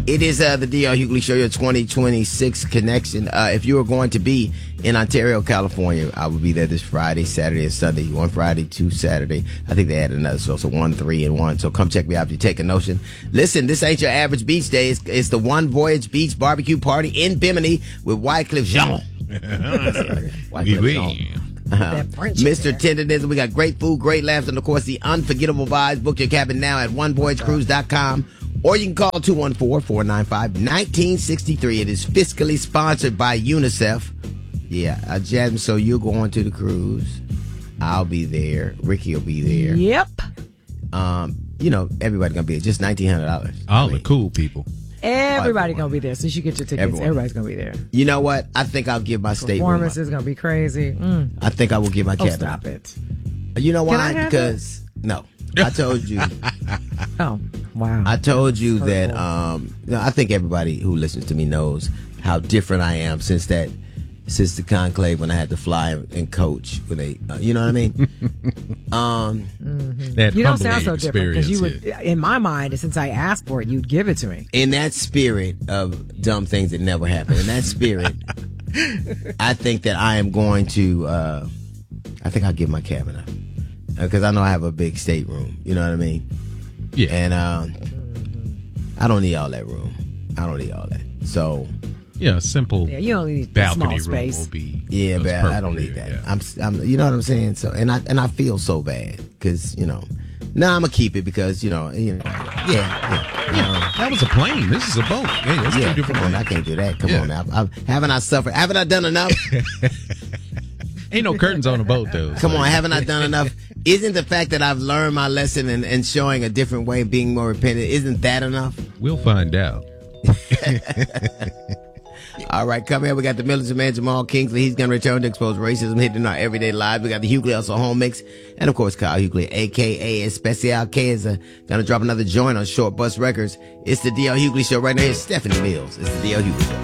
It is the D.L. Hughley Show, your 2026 connection. If you are going to be in Ontario, California, I will be there this Friday, Saturday, and Sunday. One Friday, 2 Saturday. I think they added another, so 1, 3, and 1. So come check me out if you take a notion. Listen, this ain't your average beach day. It's the One Voyage Beach Barbecue Party in Bimini with Wycliffe Jean. Mr. Tenderism. We got great food, great laughs, and of course the unforgettable vibes. Book your cabin now at onevoyagecruise.com, or you can call 214-495-1963. It is fiscally sponsored by UNICEF. Yeah, Jasmine, so you're going to the cruise. I'll be there. Ricky will be there. Yep. Everybody gonna be there. Just $1,900. All the cool people. Everybody gonna be there. Since you get your tickets, everybody's gonna be there. You know what? I think I'll give my statement. Performance is gonna be crazy. I think I will give my cabin. Stop it. You know why? Because no, I told you. Oh, wow. I told you that. I think everybody who listens to me knows how different I am since the conclave when I had to fly and coach when they, you know what I mean? You don't sound so different because you would, in my mind, since I asked for it, you'd give it to me. In that spirit of dumb things that never happen, in that spirit, I think that I am going to, I think I'll give my cabin up because I know I have a big stateroom. You know what I mean? Yeah. And I don't need all that room. I don't need all that. So. Yeah, simple. Yeah, you only need balcony small space. Room will be. Yeah, but I don't need that. Yeah. I'm, you know what I'm saying. So, and I feel so bad because now I'm gonna keep it because yeah. That was a plane. This is a boat. Hey, that's two different come on, I can't do that. Come on now. Haven't I suffered? Haven't I done enough? Ain't no curtains on the boat though. Come on, haven't I done enough? Isn't the fact that I've learned my lesson and showing a different way of being more repentant, isn't that enough? We'll find out. All right, come here. We got the militant man, Jamal Kingsley. He's going to return to expose racism hitting our everyday lives. We got the Hughley Also Home Mix. And, of course, Kyle Hughley, a.k.a. Especial K, is going to drop another joint on Short Bus Records. It's the D.L. Hughley Show right now. Here's Stephanie Mills. It's the D.L. Hughley Show.